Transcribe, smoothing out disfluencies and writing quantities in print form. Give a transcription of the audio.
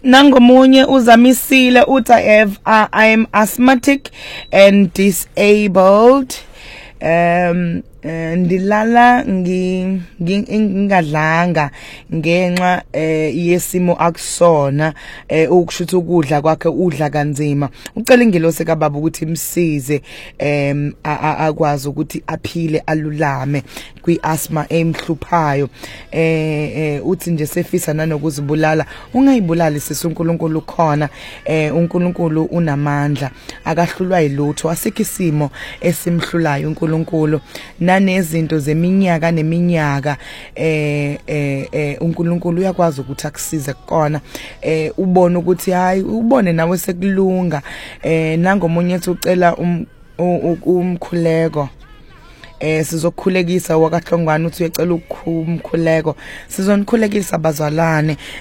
Nangomunye uzamisile uthi I am asthmatic and disabled. Ndilala ngingadlanga ngenxa yesimo akusona ukushuthi ukudla kwakhe udla kanzima. Ucela ingelosi kaBaba ukuthi imsize akwazi ukuthi aphile alulame kwi-asthma emhluphayo. Uthi nje sefisa nanokuzibulala, ungayibulali sisuNkulunkulu khona. uNkulunkulu unamandla, akahlulwa yilutho, asikho isimo esimhlulayo uNkulunkulu. Nanezinto zeminyaka neminyaka uNkulunkulu uyakwazi ukuthi akusize kona. Ubone ukuthi hayi ubone nawe sekulunga. Nangomunye ethi ucela umkhuleko. Sizokhulekisa wakaHlongwane uthi uyacela umkhuleko. Sizonikhulekisa bazalwane